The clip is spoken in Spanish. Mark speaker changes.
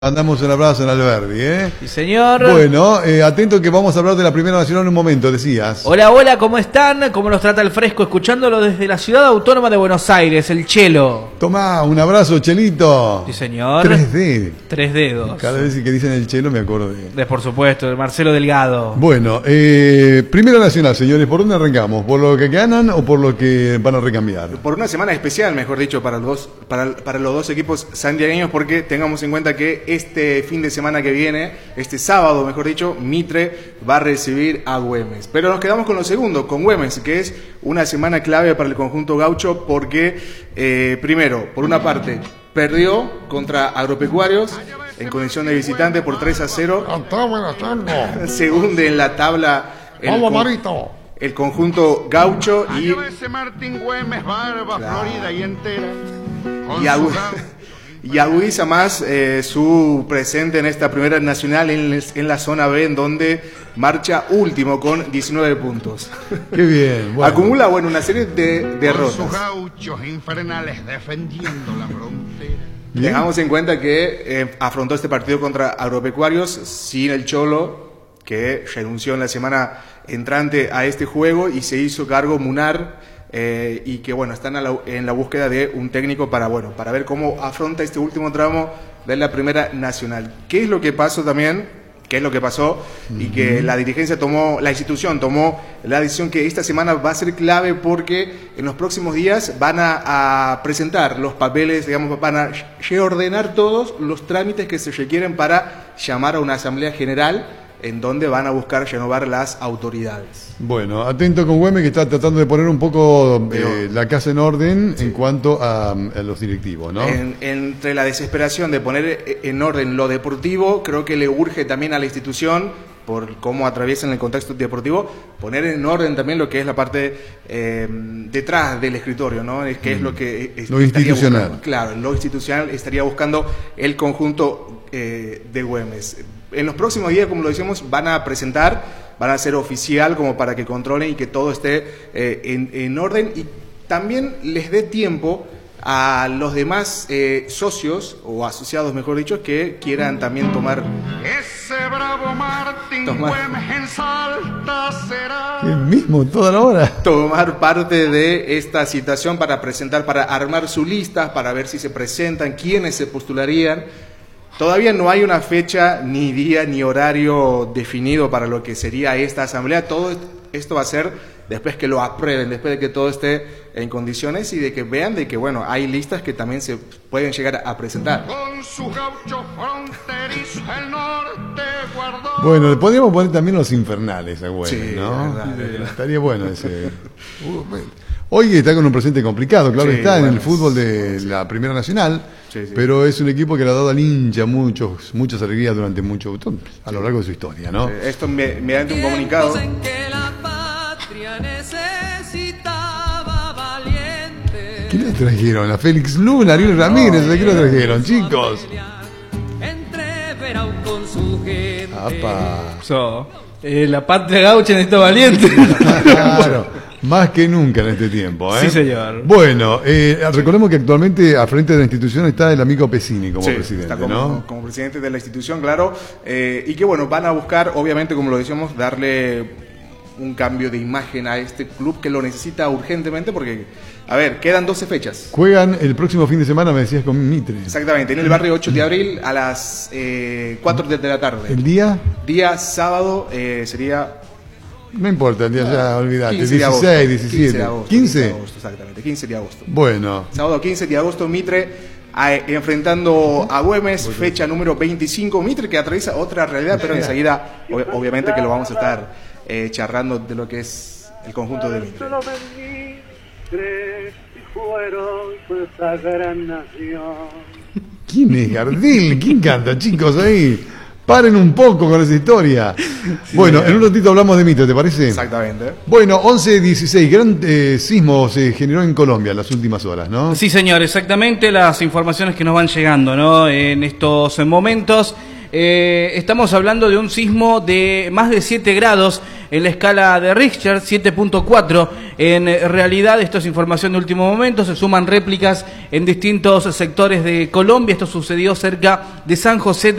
Speaker 1: Mandamos un abrazo en Alberdi, ¿eh?
Speaker 2: Sí, señor.
Speaker 1: Bueno, atento que vamos a hablar de la Primera Nacional en un momento, decías.
Speaker 2: Hola, hola, ¿cómo están? ¿Cómo nos trata el fresco? Escuchándolo desde la Ciudad Autónoma de Buenos Aires, el Chelo.
Speaker 1: Tomá, un abrazo, Chelito.
Speaker 2: Sí, señor.
Speaker 1: 3D.
Speaker 2: Tres dedos.
Speaker 1: Cada vez que dicen el Chelo me acuerdo de...
Speaker 2: Por supuesto, de Marcelo Delgado.
Speaker 1: Bueno, Primera Nacional, señores, ¿por dónde arrancamos? ¿Por lo que ganan o por lo que van a recambiar?
Speaker 3: Por una semana especial, mejor dicho, para los dos equipos santiagueños, porque tengamos en cuenta que este fin de semana que viene, este sábado, mejor dicho, Mitre va a recibir a Güemes. Pero nos quedamos con lo segundo, con Güemes, que es una semana clave para el conjunto gaucho, porque, primero, por una parte, perdió contra Agropecuarios en condición de visitante por 3-0. Se hunde en la tabla el conjunto gaucho y agudiza más su presente en esta Primera Nacional en la zona B, en donde marcha último con 19 puntos.
Speaker 1: Qué bien. Bueno.
Speaker 3: Acumula una serie de derrotas.
Speaker 4: Con sus gauchos infernales defendiendo la frontera.
Speaker 1: Bien.
Speaker 3: Tengamos en cuenta que afrontó este partido contra Agropecuarios sin el Cholo, que renunció en la semana entrante a este juego, y se hizo cargo Munar, y que están en la búsqueda de un técnico para ver cómo afronta este último tramo de la Primera Nacional. ¿Qué es lo que pasó también? ¿Qué es lo que pasó? Y que la institución tomó la decisión que esta semana va a ser clave, porque en los próximos días van a presentar los papeles, van a reordenar todos los trámites que se requieren para llamar a una asamblea general, en donde van a buscar renovar las autoridades.
Speaker 1: Bueno, atento con Güemes, que está tratando de poner un poco la casa en orden, sí, en cuanto a los directivos, ¿no?
Speaker 3: Entre la desesperación de poner en orden lo deportivo, creo que le urge también a la institución, por cómo atraviesan el contexto deportivo, poner en orden también lo que es la parte detrás del escritorio, ¿no? Que es lo que...
Speaker 1: Lo institucional.
Speaker 3: Buscando. Claro, lo institucional estaría buscando el conjunto de Güemes. En los próximos días, como lo decimos, van a hacer oficial como para que controlen y que todo esté en orden, y también les dé tiempo a los demás socios o asociados, mejor dicho, que quieran también tomar...
Speaker 4: Ese bravo Martín Güemes en Salta será...
Speaker 1: El mismo, toda la hora.
Speaker 3: Tomar parte de esta situación para armar su lista, para ver si se presentan, quiénes se postularían. Todavía no hay una fecha, ni día, ni horario definido para lo que sería esta asamblea. Todo esto va a ser después que lo aprueben, después de que todo esté en condiciones y de que vean de que, hay listas que también se pueden llegar a presentar.
Speaker 4: Con sus gauchos fronterizos el norte guardó.
Speaker 1: Bueno, le podríamos poner también los infernales a Güemes,
Speaker 3: sí,
Speaker 1: ¿no?
Speaker 3: Verdad.
Speaker 1: Estaría bueno ese... Hoy está con un presente complicado, claro, está en el fútbol de la Primera Nacional, sí. Pero es un equipo que le ha dado al hincha muchas alegrías durante a lo largo de su historia, ¿no?
Speaker 3: Esto mediante un comunicado.
Speaker 1: ¿Quién lo trajeron? A Félix Luna, Ariel Ramírez, ¿quién lo trajeron, chicos? ¡Apa!
Speaker 2: La patria gaucha necesita valiente.
Speaker 1: Claro. Más que nunca en este tiempo, ¿eh?
Speaker 2: Sí, señor.
Speaker 1: Bueno, recordemos que actualmente al frente de la institución está el amigo Pesini como presidente,
Speaker 3: está
Speaker 1: ¿no?
Speaker 3: Como presidente de la institución, claro. Y que van a buscar, obviamente, como lo decíamos, darle un cambio de imagen a este club que lo necesita urgentemente, porque, quedan 12 fechas.
Speaker 1: Juegan el próximo fin de semana, me decías, con Mitre.
Speaker 3: Exactamente, en el barrio 8 de abril a las 4 de la tarde.
Speaker 1: ¿El día?
Speaker 3: Día sábado sería...
Speaker 1: No importa, el día ya olvidate.
Speaker 3: 16,
Speaker 1: 17.
Speaker 3: 15 de agosto.
Speaker 1: 15.
Speaker 3: 15 de agosto, exactamente, 15 de agosto.
Speaker 1: Bueno.
Speaker 3: Sábado 15 de agosto, Mitre enfrentando a Güemes, fecha número 25. Mitre que atraviesa otra realidad, pero enseguida, obviamente, que lo vamos a estar charlando de lo que es el conjunto de Mitre.
Speaker 1: ¿Quién es Gardel? ¿Quién canta, chicos, ahí? Paren un poco con esa historia. Sí, bueno, en un ratito hablamos de Mitre, ¿te parece?
Speaker 3: Exactamente.
Speaker 1: Bueno, 11:16, gran sismo se generó en Colombia en las últimas horas, ¿no?
Speaker 2: Sí, señor, exactamente las informaciones que nos van llegando, ¿no? En estos momentos. Estamos hablando de un sismo de más de 7 grados en la escala de Richter, 7.4, En realidad, esto es información de último momento, se suman réplicas en distintos sectores de Colombia. Esto sucedió cerca de San José